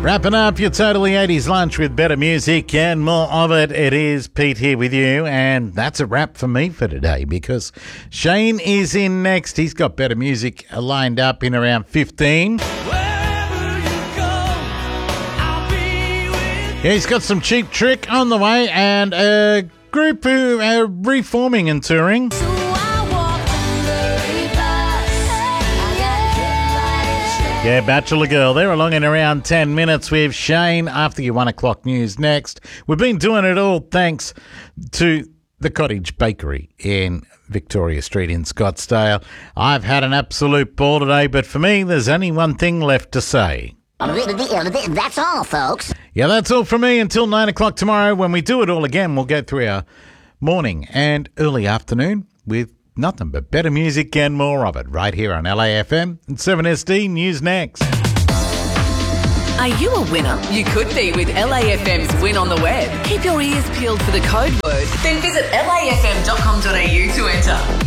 Wrapping up your Totally 80s lunch with better music and more of it. It is Pete here with you, and that's a wrap for me for today because Shane is in next. He's got better music lined up in around 15. Yeah, he's got some Cheap Trick on the way and a group who are reforming and touring. Yeah, Bachelor Girl. They're along in around 10 minutes with Shane after your 1 o'clock news next. We've been doing it all thanks to the Cottage Bakery in Victoria Street in Scottsdale. I've had an absolute ball today, but for me, there's only one thing left to say. That's all, folks. Yeah, that's all from me until 9 o'clock tomorrow. When we do it all again, we'll go through our morning and early afternoon with nothing but better music and more of it right here on LAFM and 7SD News Next. Are you a winner? You could be with LAFM's Win on the Web. Keep your ears peeled for the code word. Then visit lafm.com.au to enter.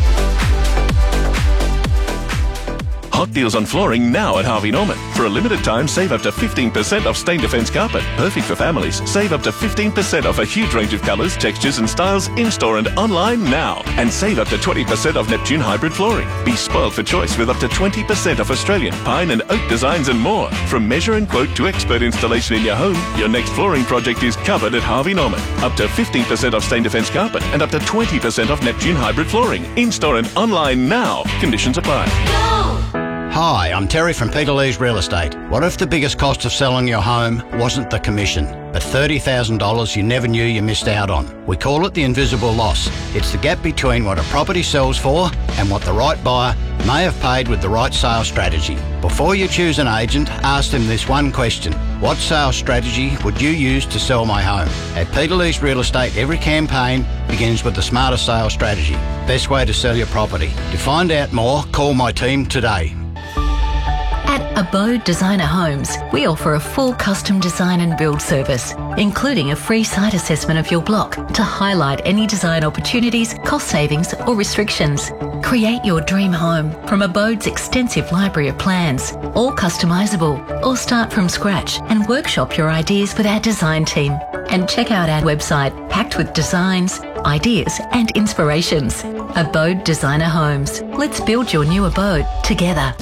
Hot deals on flooring now at Harvey Norman. For a limited time, save up to 15% off Stain Defence carpet. Perfect for families. Save up to 15% off a huge range of colours, textures and styles in-store and online now. And save up to 20% off Neptune hybrid flooring. Be spoiled for choice with up to 20% off Australian, pine and oak designs and more. From measure and quote to expert installation in your home, your next flooring project is covered at Harvey Norman. Up to 15% off Stain Defence carpet and up to 20% off Neptune hybrid flooring. In-store and online now. Conditions apply. Hi, I'm Terry from Peter Lee's Real Estate. What if the biggest cost of selling your home wasn't the commission, but $30,000 you never knew you missed out on? We call it the invisible loss. It's the gap between what a property sells for and what the right buyer may have paid with the right sales strategy. Before you choose an agent, ask them this one question. What sales strategy would you use to sell my home? At Peter Lee's Real Estate, every campaign begins with the smarter sales strategy. Best way to sell your property. To find out more, call my team today. At Abode Designer Homes, we offer a full custom design and build service, including a free site assessment of your block to highlight any design opportunities, cost savings or restrictions. Create your dream home from Abode's extensive library of plans, all customisable, or start from scratch and workshop your ideas with our design team. And check out our website packed with designs, ideas and inspirations. Abode Designer Homes. Let's build your new abode together.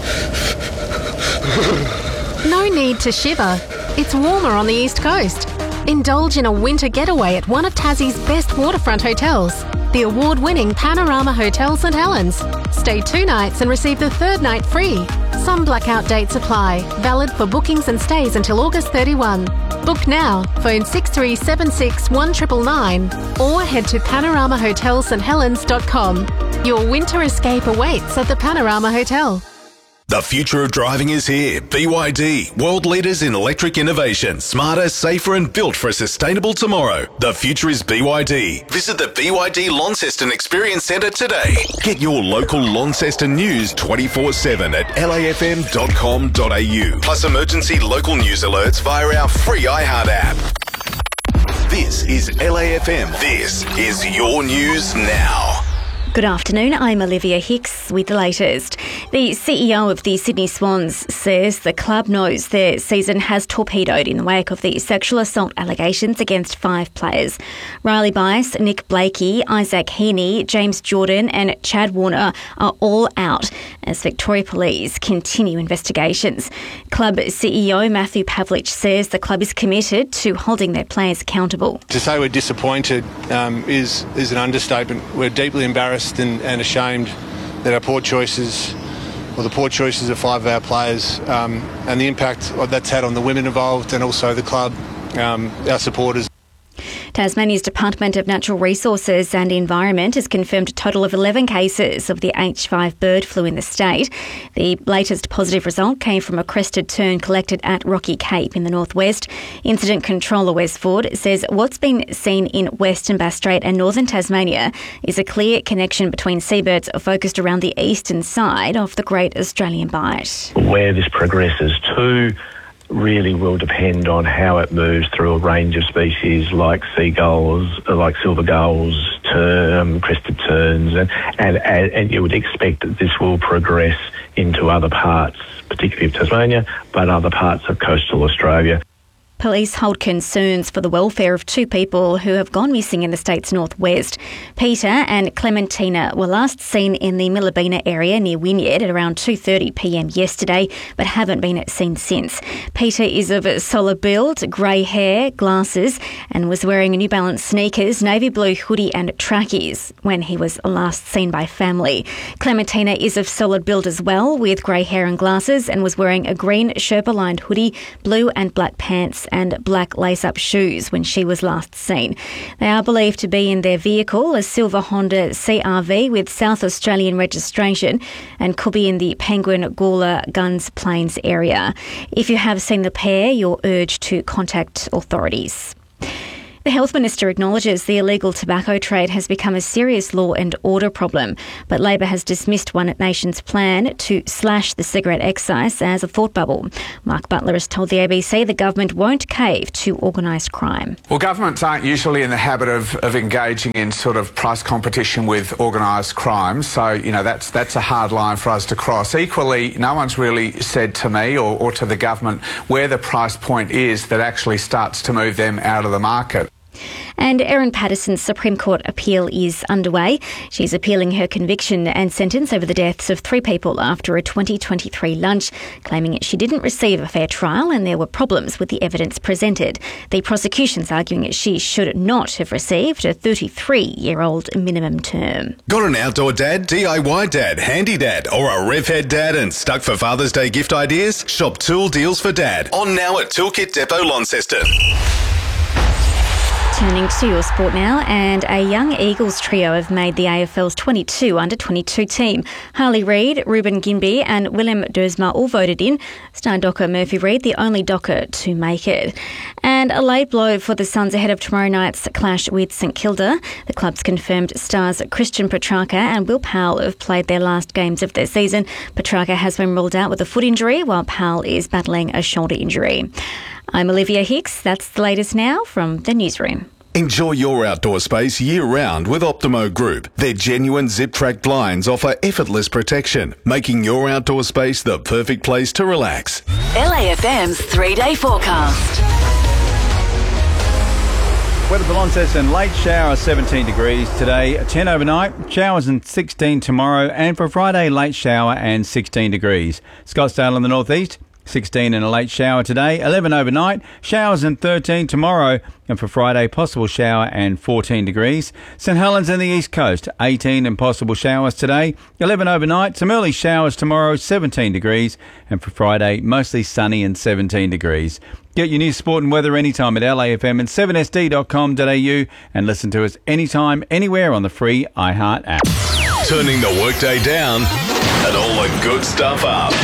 No need to shiver. It's warmer on the East Coast. Indulge in a winter getaway at one of Tassie's best waterfront hotels, the award-winning Panorama Hotel St Helens. Stay 2 nights and receive the 3rd night free. Some blackout dates apply. Valid for bookings and stays until August 31. Book now. Phone 6376 1999 or head to panoramahotelssthelens.com. Your winter escape awaits at the Panorama Hotel. The future of driving is here. BYD, world leaders in electric innovation. Smarter, safer and built for a sustainable tomorrow. The future is BYD. Visit the BYD Launceston Experience Centre today. Get your local Launceston news 24/7 at lafm.com.au. Plus emergency local news alerts via our free iHeart app. This is LAFM. This is your news now. Good afternoon, I'm Olivia Hicks with the latest. The CEO of the Sydney Swans says the club knows their season has torpedoed in the wake of the sexual assault allegations against 5 players. Riley Bice, Nick Blakey, Isaac Heaney, James Jordan and Chad Warner are all out as Victoria Police continue investigations. Club CEO Matthew Pavlich says the club is committed to holding their players accountable. To say we're disappointed is an understatement. We're deeply embarrassed and ashamed that the poor choices of 5 of our players and the impact that's had on the women involved and also the club, our supporters. Tasmania's Department of Natural Resources and Environment has confirmed a total of 11 cases of the H5 bird flu in the state. The latest positive result came from a crested tern collected at Rocky Cape in the northwest. Incident Controller Wes Ford says what's been seen in Western Bass Strait and northern Tasmania is a clear connection between seabirds focused around the eastern side of the Great Australian Bight. Where this progresses to really will depend on how it moves through a range of species like seagulls, like silver gulls, crested terns, and you would expect that this will progress into other parts, particularly of Tasmania, but other parts of coastal Australia. Police hold concerns for the welfare of two people who have gone missing in the state's northwest. Peter and Clementina were last seen in the Millabina area near Wynyard at around 2:30pm yesterday, but haven't been seen since. Peter is of a solid build, grey hair, glasses, and was wearing New Balance sneakers, navy blue hoodie and trackies when he was last seen by family. Clementina is of solid build as well, with grey hair and glasses, and was wearing a green Sherpa-lined hoodie, blue and black pants and black lace-up shoes when she was last seen. They are believed to be in their vehicle, a silver Honda CRV with South Australian registration, and could be in the Penguin Gawler Guns Plains area. If you have seen the pair, you're urged to contact authorities. The Health Minister acknowledges the illegal tobacco trade has become a serious law and order problem, but Labor has dismissed One Nation's plan to slash the cigarette excise as a thought bubble. Mark Butler has told the ABC the government won't cave to organised crime. Well, governments aren't usually in the habit of engaging in sort of price competition with organised crime, so, that's a hard line for us to cross. Equally, no one's really said to me or to the government where the price point is that actually starts to move them out of the market. And Erin Patterson's Supreme Court appeal is underway. She's appealing her conviction and sentence over the deaths of 3 people after a 2023 lunch, claiming she didn't receive a fair trial and there were problems with the evidence presented. The prosecution's arguing she should not have received a 33-year-old minimum term. Got an outdoor dad, DIY dad, handy dad, or a revhead dad and stuck for Father's Day gift ideas? Shop Tool Deals for Dad. On now at Toolkit Depot Launceston. Turning to your sport now, and a young Eagles trio have made the AFL's 22 under-22 team. Harley Reid, Ruben Ginbey and Willem Dersma all voted in. Star docker Murphy Reid, the only docker to make it. And a late blow for the Suns ahead of tomorrow night's clash with St Kilda. The club's confirmed stars Christian Petrarca and Will Powell have played their last games of their season. Petrarca has been ruled out with a foot injury, while Powell is battling a shoulder injury. I'm Olivia Hicks. That's the latest now from the newsroom. Enjoy your outdoor space year-round with Optimo Group. Their genuine zip-track blinds offer effortless protection, making your outdoor space the perfect place to relax. LAFM's 3-day forecast. Weather for Launceston, late shower 17 degrees today, 10 overnight, showers and 16 tomorrow, and for Friday, late shower and 16 degrees. Scottsdale in the northeast, 16 and a late shower today, 11 overnight, showers and 13 tomorrow, and for Friday, possible shower and 14 degrees. St Helens in the east coast, 18 and possible showers today, 11 overnight, some early showers tomorrow, 17 degrees, and for Friday, mostly sunny and 17 degrees. Get your news, sport and weather anytime at LAFM and 7sd.com.au and listen to us anytime, anywhere on the free iHeart app. Turning the workday down and all the good stuff up.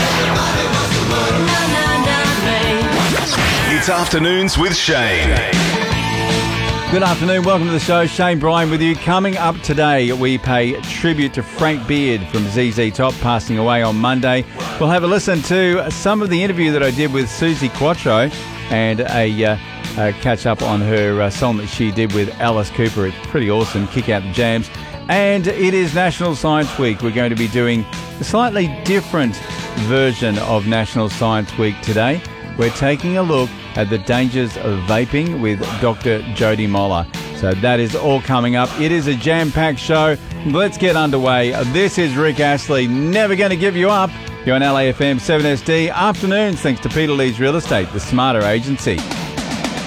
It's Afternoons with Shane. Good afternoon, welcome to the show. Shane Bryan with you. Coming up today, we pay tribute to Frank Beard from ZZ Top, passing away on Monday. We'll have a listen to some of the interview that I did with Susie Quattro and a catch up on her song that she did with Alice Cooper. It's pretty awesome. Kick out the jams. And it is National Science Week. We're going to be doing a slightly different version of National Science Week today. We're taking a look at the dangers of vaping with Dr. Jody Moller. So that is all coming up. It is a jam-packed show. Let's get underway. This is Rick Astley, never going to give you up. You're on LAFM 7SD Afternoons, thanks to Peter Lee's Real Estate, the smarter agency.